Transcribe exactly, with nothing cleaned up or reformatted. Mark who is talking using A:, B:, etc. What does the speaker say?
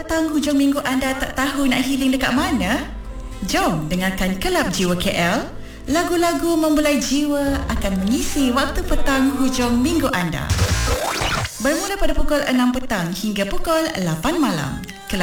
A: petang hujung minggu anda tak tahu nak healing dekat mana? Jom dengarkan Kelab Jiwa K L. Lagu-lagu membelai jiwa akan mengisi waktu petang hujung minggu anda. Bermula pada pukul enam petang hingga pukul lapan malam.